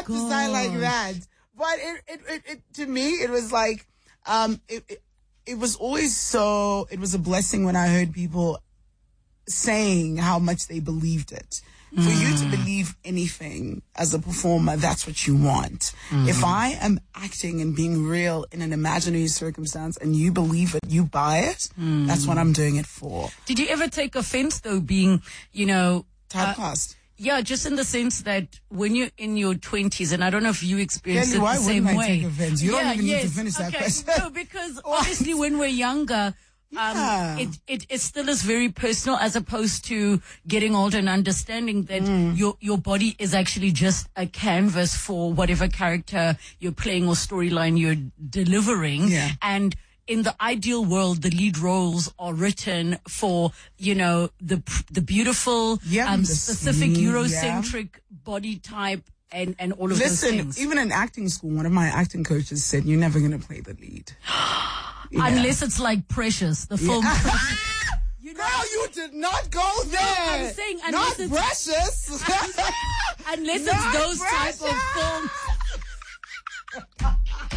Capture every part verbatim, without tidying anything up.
had to sign like that. But it, it, it, it to me, it was like, um, it, it, it was always so, it was a blessing when I heard people saying how much they believed it. For mm. you to believe anything as a performer, that's what you want. Mm. If I am acting and being real in an imaginary circumstance and you believe it, you buy it, mm. that's what I'm doing it for. Did you ever take offense though being, you know, typecast? Uh, yeah, just in the sense that when you're in your twenties, and I don't know if you experienced Kelly, it the same way. Why way. wouldn't I take offense? You yeah, don't even yes. need to finish okay. that question. No, because obviously when we're younger, Um, yeah. it, it, it still is very personal as opposed to getting older and understanding that mm. your, your body is actually just a canvas for whatever character you're playing or storyline you're delivering. Yeah. And in the ideal world, the lead roles are written for, you know, the, the beautiful, yeah, um, the specific scene, Eurocentric yeah. body type and, and all of Listen, those things. Even in acting school, one of my acting coaches said, you're never going to play the lead. Yeah. Unless it's like Precious, the film. Yeah. Precious. You know, girl, you did not go there. No, I'm saying unless not it's Precious. unless not it's those Precious. type of films.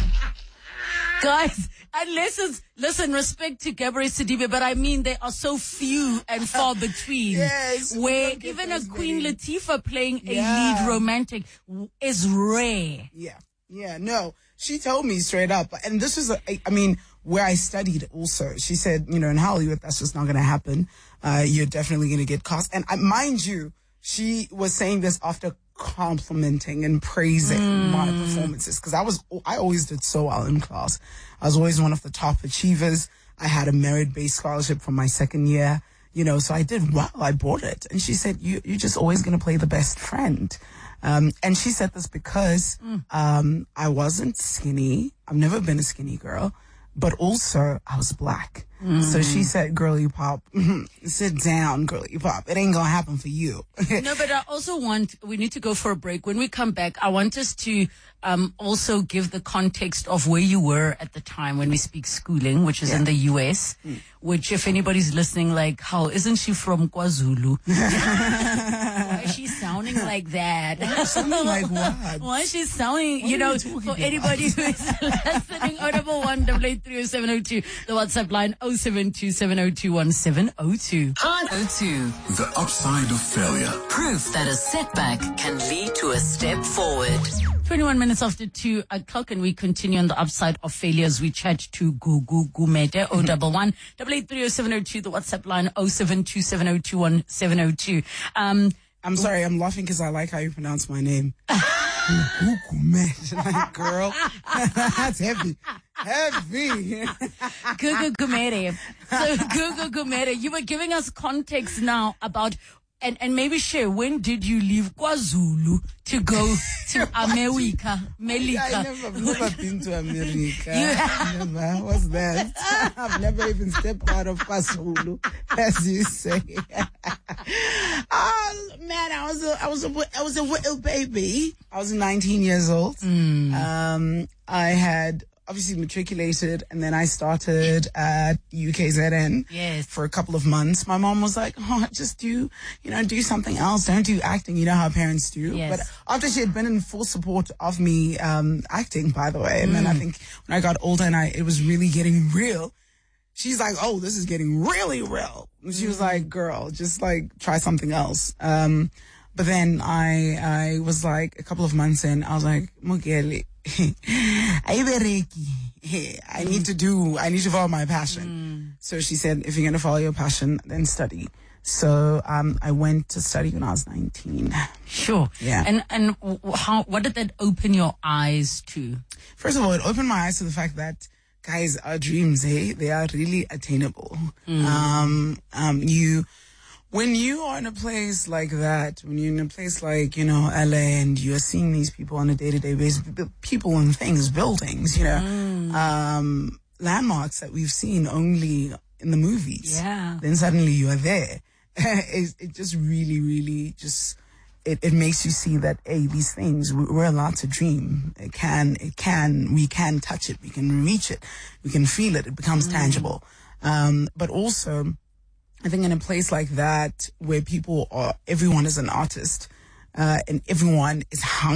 Guys, unless it's, listen, respect to Gabrielle Sidibe, but I mean, they are so few and far between. Yes. Where even a Queen many. Latifah playing yeah. a lead romantic is rare. Yeah. Yeah. No, she told me straight up. And this was, a, I mean, where I studied also. She said, you know, in Hollywood, that's just not going to happen. Uh, you're definitely going to get cast. And I, mind you, she was saying this after complimenting and praising mm. my performances. Cause I was, I always did so well in class. I was always one of the top achievers. I had a merit-based scholarship from my second year, you know, so I did well. I bought it. And she said, you, you're just always going to play the best friend. Um, and she said this because, mm. um, I wasn't skinny. I've never been a skinny girl. But also, I was black. Mm. So she said, girly pop, sit down, girly pop. It ain't gonna happen for you. No, but I also want, we need to go for a break. When we come back, I want us to um, also give the context of where you were at the time when we speak schooling, which is yeah. in the U S, mm. which if anybody's listening, like, how, isn't she from KwaZulu? Why is she sounding like that? Sounding like what? Why is she sounding, what you know, you for anybody who is listening, oh double one, double eight three oh seven oh two, the WhatsApp line oh seven two seven oh two one seven oh two. On oh two. The upside of failure. Proof that a setback can lead to a step forward. twenty-one minutes after two o'clock, and we continue on the upside of failure as we chat to Gugu Gumede, oh double one, double eight three oh seven oh two, the WhatsApp line oh seven two seven oh two one seven oh two. Um, I'm sorry, I'm laughing because I like how you pronounce my name. Gugu Gumede, like, girl, that's heavy. Heavy. Gugu Gumede. So Gugu Gumede, you were giving us context now about, and, and maybe share, when did you leave KwaZulu to go to America? Melika? I never, I've never been to America. Yeah. Never. What's that? I've never even stepped out of KwaZulu, as you say. Oh man, I was a, I was a, I was a little baby. I was nineteen years old. Mm. Um, I had obviously matriculated, and then I started at U K Z N yes. for a couple of months. My mom was like, oh, just do, you know, do something else. Don't do acting. You know how parents do. Yes. But after she had been in full support of me, um, acting, by the way, and mm. then I think when I got older and I, it was really getting real, she's like, oh, this is getting really real. And she was like, girl, just like try something else. Um, but then I, I was like a couple of months in, I was like, Mugeli, I need to do, I need to follow my passion. Mm. So she said, if you're going to follow your passion, then study. So, um, I went to study when I was nineteen. Sure. Yeah. And, and how, what did that open your eyes to? First of all, it opened my eyes to the fact that, guys, our dreams, hey, they are really attainable. Mm. Um, um, you, when you are in a place like that, when you're in a place like, you know, L A, and you're seeing these people on a day-to-day basis, people and things, buildings, you know, mm. um, landmarks that we've seen only in the movies. Yeah. Then suddenly you are there. it, it just really, really just, it, it makes you see that, hey, these things, we're allowed to dream. It can, it can, we can touch it. We can reach it. We can feel it. It becomes mm. tangible. Um, but also, I think in a place like that where people are, everyone is an artist, uh, and everyone is hungry.